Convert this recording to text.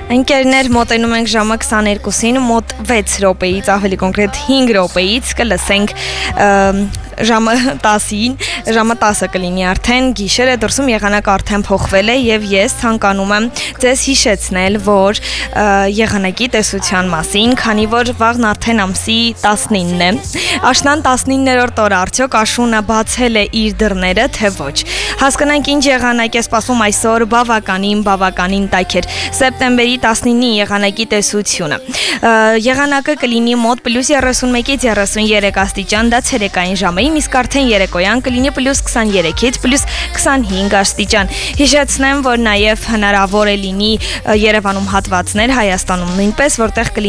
Ընկերներ, մոտենում ենք ժամը 22-ին, մոտ 6 րոպեից, ավելի կոնկրետ 5 րոպեից կլսենք ժամը 10-ին, ժամը 10-ը կլինի արդեն, գիշերը դրսում եղանակը արդեն փոխվել է եւ ես ցանկանում եմ ձեզ հիշեցնել, որ եղանակի տեսության մասին, քանի որ վաղն արդեն ամսի 19-ն է, աշնան 19-րդ օրը արդյոք աշունը բացել է իր դռները, թե ոչ։ Հասկանանք ինչ եղանակ է սպասում այսօր, բավականին տաք էր։ Սեպտեմբերի 19-ի եղանակի տեսությունը։ Եղանակը կլինի մոտ +31-ից 33 աստիճան, դա ցերեկային ժամային, իսկ արդեն երեկոյան կլինի +23-ից +25 աստիճան։ Հիշեցնեմ, որ նաև հնարավոր է լինի Երևանում հատվածներ, Հայաստանում նույնպես, որտեղ կլինի